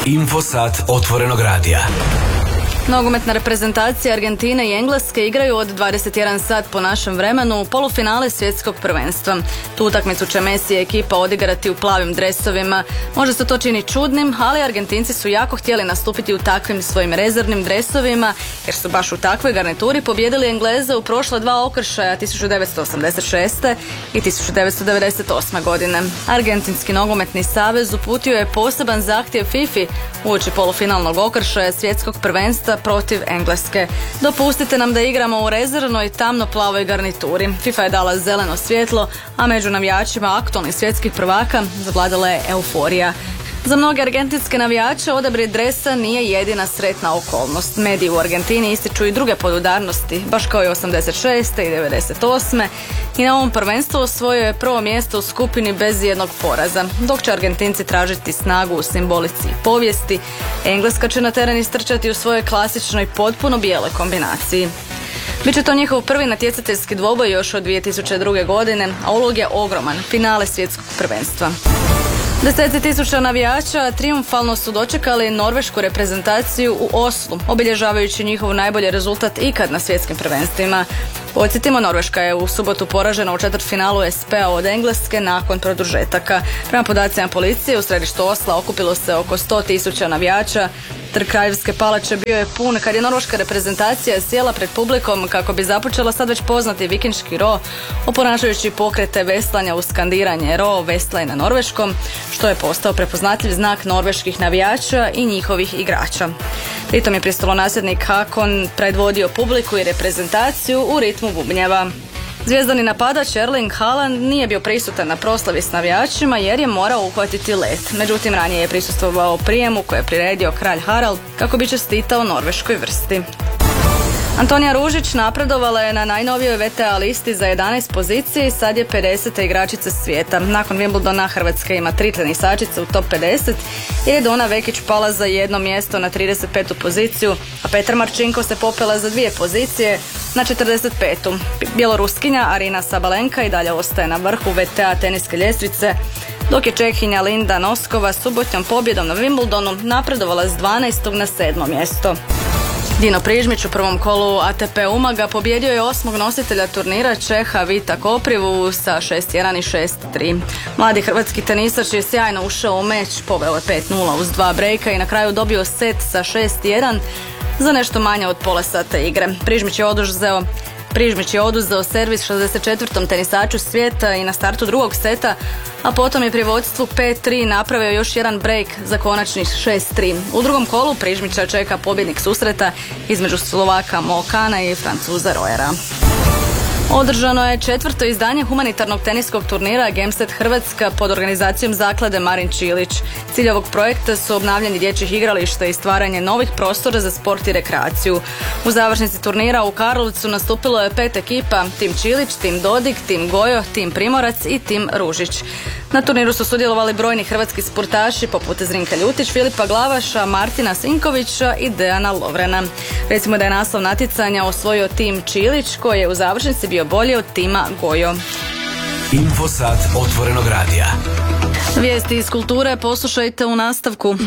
Infosat otvorenog radija. Nogometna reprezentacija Argentine i Engleske igraju od 21 sat po našem vremenu u polufinale svjetskog prvenstva. Tu utakmicu će Messi i ekipa odigrati u plavim dresovima. Možda se to čini čudnim, ali Argentinci su jako htjeli nastupiti u takvim svojim rezervnim dresovima, jer su baš u takvoj garnituri pobijedili Engleze u prošla dva okršaja 1986. i 1998. godine. Argentinski nogometni savez uputio je poseban zahtjev FIFA uoči polufinalnog okršaja svjetskog prvenstva protiv Engleske. Dopustite nam da igramo u rezervnoj tamno-plavoj garnituri. FIFA je dala zeleno svjetlo, a među navijačima aktualnih svjetskih prvaka zavladala je euforija. Za mnoge argentinske navijače odabir dresa nije jedina sretna okolnost. Mediji u Argentini ističu i druge podudarnosti, baš kao i 86. i 98. I na ovom prvenstvu osvojio je prvo mjesto u skupini bez jednog poraza. Dok će Argentinci tražiti snagu u simbolici i povijesti, Engleska će na teren istrčati u svojoj klasičnoj potpuno bijeloj kombinaciji. Biće to njihov prvi natjecateljski dvoboj još od 2002. godine, a ulog je ogroman, finale svjetskog prvenstva. Deseci tisuća navijača trijumfalno su dočekali norvešku reprezentaciju u Oslu, obilježavajući njihov najbolji rezultat ikad na svjetskim prvenstvima. Podsjetimo, Norveška je u subotu poražena u četvrtfinalu SP-a od Engleske nakon produžetaka. Prema podacima policije, u središtu Osla okupilo se oko 100.000 navijača. Trg Kraljevske palače bio je pun kad je norveška reprezentacija sjela pred publikom kako bi započela sad već poznati vikingški ro, oponašajući pokrete veslanja uz skandiranje ro, veslaj na norveškom, što je postao prepoznatljiv znak norveških navijača i njihovih igrača. Pritom je prestolonasljednik Hakon predvodio publiku i reprezentaciju u ritmu bubnjeva. Zvijezdani napadač Erling Haaland nije bio prisutan na proslavi s navijačima jer je morao uhvatiti let. Međutim, ranije je prisustvovao prijemu koje je priredio kralj Harald kako bi čestitao norveškoj vrsti. Antonija Ružić napredovala je na najnovijoj VTA listi za 11 pozicije i sad je 50. igračica svijeta. Nakon Wimbledona Hrvatska ima 3 tenisačice u top 50 jer je Dona Vekić pala za jedno mjesto na 35. poziciju, a Petar Marčinko se popela za 2 pozicije na 45. Bjeloruskinja Arina Sabalenka i dalje ostaje na vrhu VTA teniske ljestvice, dok je Čehinja Linda Noskova subotnjom pobjedom na Wimbledonu napredovala s 12. na 7. mjesto. Dino Prižmić u prvom kolu ATP Umaga pobjedio je 8. nositelja turnira Čeha Vita Koprivu sa 6-1 i 6-3. Mladi hrvatski tenisač je sjajno ušao u meč, poveo je 5-0 uz 2 brejka i na kraju dobio set sa 6-1 za nešto manje od pola sata igre. Prižmić je oduzeo servis 64. tenisaču svijeta i na startu drugog seta, a potom je pri vodstvu 5-3 napravio još jedan break za konačnih 6-3. U drugom kolu Prižmića čeka pobjednik susreta između Slovaka Mokana i Francuza Rojera. Održano je 4. izdanje humanitarnog teniskog turnira Gemset Hrvatska pod organizacijom zaklade Marin Čilić. Cilj ovog projekta su obnavljanje dječjih igrališta i stvaranje novih prostora za sport i rekreaciju. U završnici turnira u Karlovcu nastupilo je 5 ekipa: tim Čilić, tim Dodik, tim Gojo, tim Primorac i tim Ružić. Na turniru su sudjelovali brojni hrvatski sportaši poput Zrinka Ljutić, Filipa Glavaša, Martina Sinkovića i Dejana Lovrena. Recimo da je naslov natjecanja osvojio tim Čilić koji je u završnici bio bolji od tima Gojo. Infosat otvorenog radija. Vijesti iz kulture poslušajte u nastavku.